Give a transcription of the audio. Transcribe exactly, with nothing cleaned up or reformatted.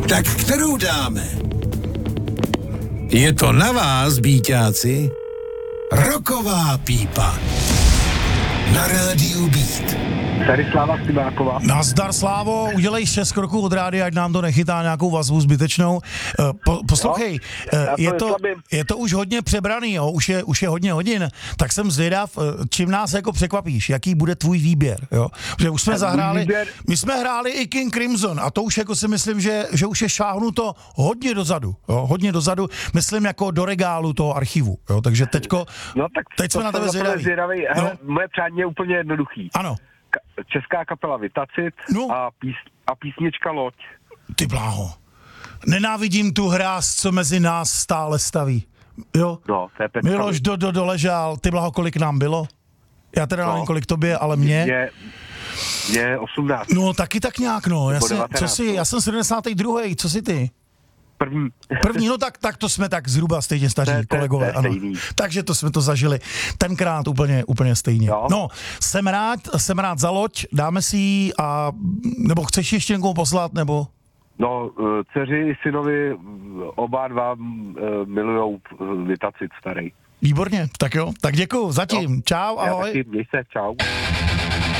Tak kterou dáme? Je to na vás, bíťáci. Roková pípa. Na rádiu Beat. Tady Sláva Stybáková. Nazdar, Slávo, udělej šest kroků od rádia, ať nám to nechytá nějakou vazbu zbytečnou. Po, poslouchej, no, je, to to, je to už hodně přebraný, jo? Už, je, už je hodně hodin, tak jsem zvědav, čím nás jako překvapíš, jaký bude tvůj výběr, jo? Že už jsme Ten zahráli, výběr... my jsme hráli i King Crimson a to už jako si myslím, že, že už je šáhnuto hodně dozadu, jo? Hodně dozadu, myslím jako do regálu toho archivu, jo? Takže teďko, no, tak teď jsme na tebe zvědaví. zvědaví. Hele, no. Moje přání je úplně jednoduchý. Ano. Česká kapela Vitacit no. a, pís, a písnička Loď. Ty bláho. Nenávidím tu hráz, co mezi nás stále staví. Jo? No, to je Petka. Miloš do, do, doležal. Ty bláho, kolik nám bylo? Já teda no. nevím, kolik tobě, ale mě. Mě, mě osmnáct. No, taky tak nějak, no. Já, si, devatenáct, co jsi, já jsem sedmdesátý druhý Co jsi ty? První. První, no tak, tak to jsme tak zhruba stejně staří, to, to, kolegové. to je ano. Takže to jsme to zažili tenkrát úplně, úplně stejně. Jo. No, jsem rád, jsem rád za Loď, dáme si ji a, nebo chceš ještě někomu poslat, nebo? No, dceři i synovi oba dva milujou Vitacit starý. Výborně, tak jo, tak děkuju, zatím, no. čau, ahoj. Já taky, měj se, čau.